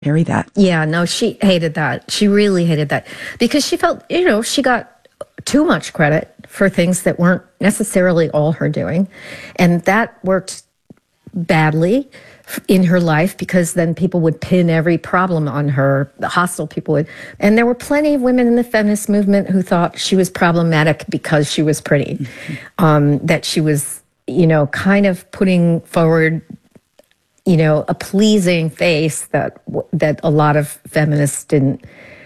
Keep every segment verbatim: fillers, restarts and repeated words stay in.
carry that. Yeah, no, she hated that. She really hated that because she felt, you know, she got too much credit for things that weren't necessarily all her doing. And that worked badly in her life because then people would pin every problem on her. The hostile people would. And there were plenty of women in the feminist movement who thought she was problematic because she was pretty, mm-hmm. um, that she was, you know, kind of putting forward, you know, a pleasing face that that a lot of feminists didn't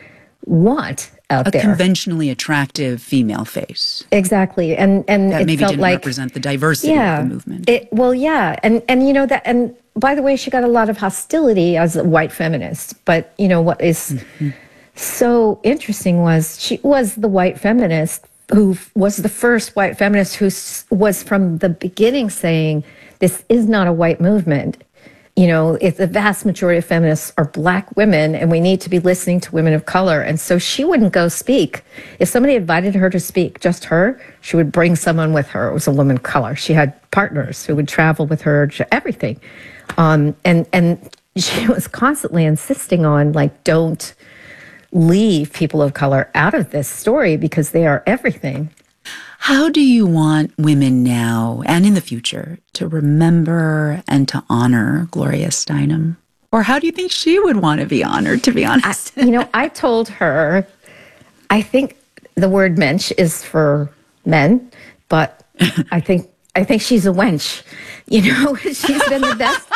want out a there. A conventionally attractive female face. Exactly. And and that it maybe felt didn't like, represent the diversity yeah, of the movement. It, well, yeah. And, and, you know, that, and by the way, she got a lot of hostility as a white feminist. But, you know, what is mm-hmm. so interesting was she was the white feminist who was the first white feminist who was from the beginning saying, this is not a white movement. You know, if the vast majority of feminists are black women and we need to be listening to women of color. And so she wouldn't go speak. If somebody invited her to speak, just her, she would bring someone with her. It was a woman of color. She had partners who would travel with her to everything. Um, and, and she was constantly insisting on, like, don't leave people of color out of this story because they are everything. How do you want women now and in the future to remember and to honor Gloria Steinem? Or how do you think she would want to be honored, to be honest? I, you know, I told her, I think the word mensch is for men, but I think I think she's a wench. You know, she's been the best,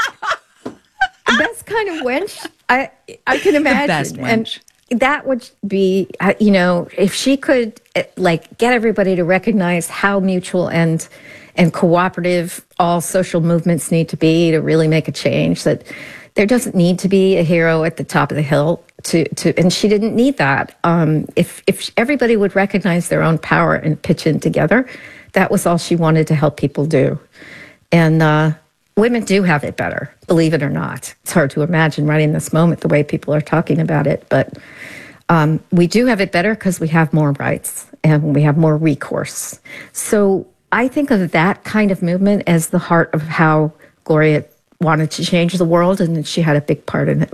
the best kind of wench I I can imagine. The best wench. And that would be, you know, if she could, like, get everybody to recognize how mutual and and cooperative all social movements need to be to really make a change, that there doesn't need to be a hero at the top of the hill to, to and she didn't need that. Um, if, if everybody would recognize their own power and pitch in together, that was all she wanted to help people do. And uh, women do have it better, believe it or not. It's hard to imagine right in this moment the way people are talking about it, but um, we do have it better because we have more rights and we have more recourse. So I think of that kind of movement as the heart of how Gloria wanted to change the world, and she had a big part in it.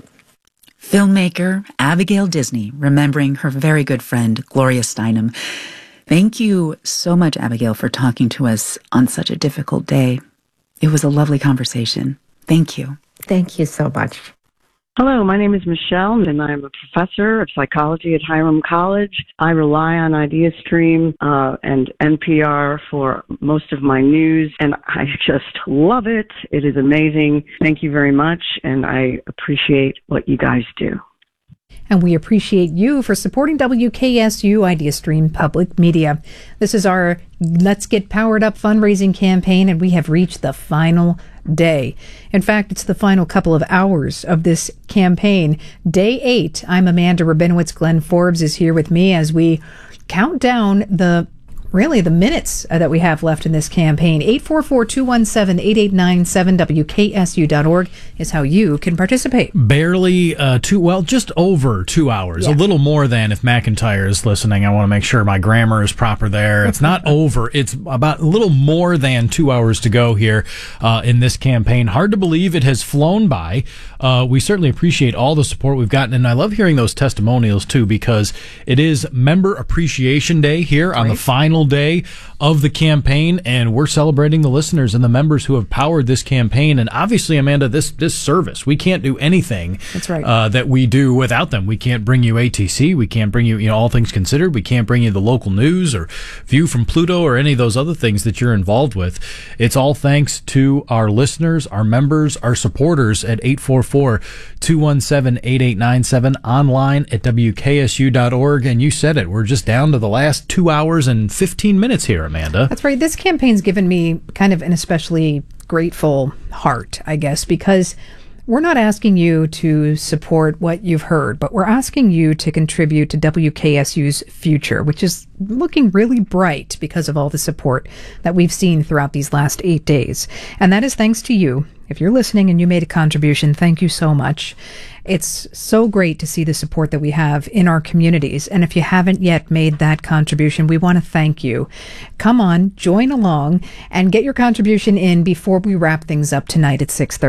Filmmaker Abigail Disney, remembering her very good friend Gloria Steinem. Thank you so much, Abigail, for talking to us on such a difficult day. It was a lovely conversation. Thank you. Thank you so much. Hello, my name is Michelle, and I'm a professor of psychology at Hiram College. I rely on IdeaStream uh, and N P R for most of my news, and I just love it. It is amazing. Thank you very much, and I appreciate what you guys do. And we appreciate you for supporting W K S U IdeaStream Public Media. This is our Let's Get Powered Up fundraising campaign, and we have reached the final day. In fact, it's the final couple of hours of this campaign. Day eight. I'm Amanda Rabinowitz. Glenn Forbes is here with me as we count down the really the minutes uh, that we have left in this campaign. eight four four, two one seven, eight eight nine seven, W K S U dot org is how you can participate. Barely uh, two, well, just over two hours. Yeah. A little more than, if McIntyre is listening. I want to make sure my grammar is proper there. It's not over. It's about a little more than two hours to go here uh, in this campaign. Hard to believe it has flown by. Uh, we certainly appreciate all the support we've gotten, and I love hearing those testimonials, too, because it is Member Appreciation Day here on the final day of the campaign, and we're celebrating the listeners and the members who have powered this campaign. And obviously, Amanda, this this service, we can't do anything That's right. uh, that we do without them. We can't bring you A T C. We can't bring you, you know, All Things Considered. We can't bring you the local news or View from Pluto or any of those other things that you're involved with. It's all thanks to our listeners, our members, our supporters at eight four four, two one seven, eight eight nine seven, online at W K S U dot org. And you said it, we're just down to the last two hours and fifteen minutes here, Amanda. That's right. This campaign's given me kind of an especially grateful heart, I guess, because we're not asking you to support what you've heard, but we're asking you to contribute to W K S U's future, which is looking really bright because of all the support that we've seen throughout these last eight days. And that is thanks to you. If you're listening and you made a contribution, thank you so much. It's so great to see the support that we have in our communities. And if you haven't yet made that contribution, we want to thank you. Come on, join along and get your contribution in before we wrap things up tonight at six thirty.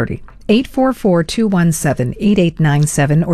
eight four four, two one seven, eight eight nine seven or